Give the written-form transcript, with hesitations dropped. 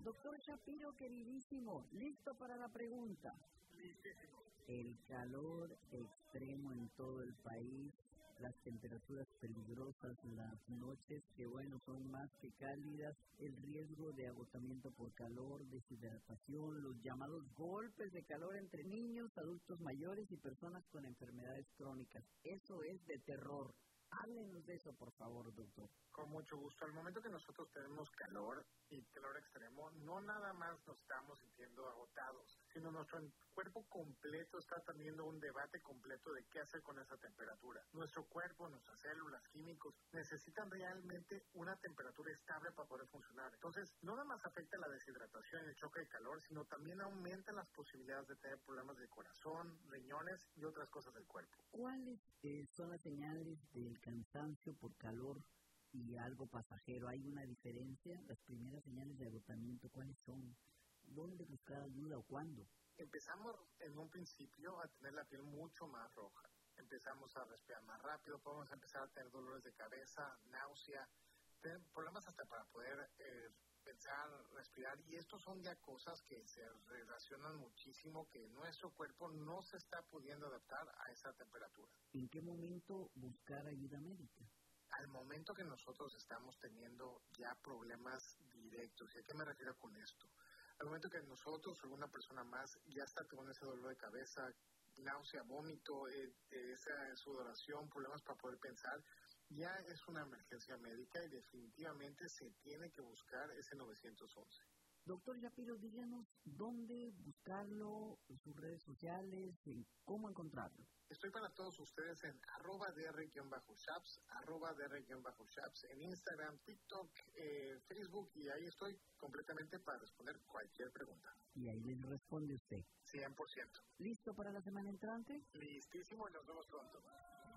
Doctor Shapiro, queridísimo, ¿listo para la pregunta? Listísimo. El calor extremo en todo el país, las temperaturas peligrosas, las noches que, son más que cálidas, el riesgo de agotamiento por calor, deshidratación, los llamados golpes de calor entre niños, adultos mayores y personas con enfermedades crónicas. Eso es de terror. Háblenos de eso, por favor, doctor. Con mucho gusto. Al momento que nosotros tenemos calor y calor extremo, no nada más nos estamos sintiendo agotados, sino nuestro cuerpo completo está teniendo un debate completo de qué hacer con esa temperatura. Nuestro cuerpo, nuestras células, químicos, necesitan realmente una temperatura estable para poder funcionar. Entonces, no nada más afecta la deshidratación y el choque de calor, sino también aumenta las posibilidades de tener problemas de corazón, riñones y otras cosas del cuerpo. ¿Cuáles son las señales del cansancio por calor y algo pasajero? ¿Hay una diferencia? Las primeras señales de agotamiento, ¿cuáles son? ¿Dónde buscar ayuda o cuándo? Empezamos en un principio a tener la piel mucho más roja. Empezamos a respirar más rápido, podemos empezar a tener dolores de cabeza, náusea, tener problemas hasta para poder pensar, respirar, y estos son ya cosas que se relacionan muchísimo, que nuestro cuerpo no se está pudiendo adaptar a esa temperatura. ¿En qué momento buscar ayuda médica? Al momento que nosotros estamos teniendo ya problemas directos. ¿Y a qué me refiero con esto? Al momento que nosotros o alguna persona más ya está con ese dolor de cabeza, náusea, vómito, esa sudoración, problemas para poder pensar, ya es una emergencia médica y definitivamente se tiene que buscar ese 911. Doctor Shapiro, díganos dónde buscarlo, sus redes sociales, cómo encontrarlo. Estoy para todos ustedes en @dr_shaps, @dr_shaps, en Instagram, TikTok, Facebook, y ahí estoy completamente para responder cualquier pregunta. Y ahí les responde usted. 100%. ¿Listo para la semana entrante? Listísimo, y nos vemos pronto.